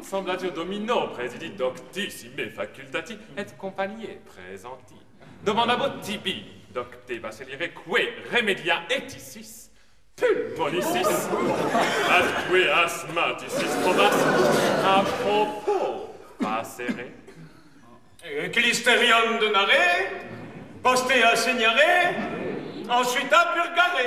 Semblatio domino praesidi doctissime facultati et compagnie presenti. Demandabot tibi docte basilire que remedia eticis pulmonicis atque asthmaticis probas a propos passere. Clisterium donare, postea signare, ensuite a purgare.